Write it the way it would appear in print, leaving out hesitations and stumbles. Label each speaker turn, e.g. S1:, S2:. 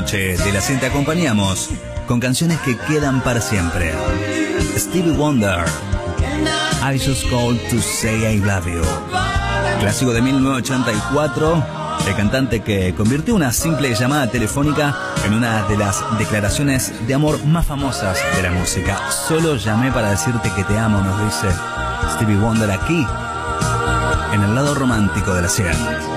S1: noche de la 100 te acompañamos con canciones que quedan para siempre. Stevie Wonder, I Just Called to Say I Love You. Clásico de 1984, el cantante que convirtió una simple llamada telefónica en una de las declaraciones de amor más famosas de la música. Solo llamé para decirte que te amo, nos dice Stevie Wonder aquí, en el lado romántico de la 100.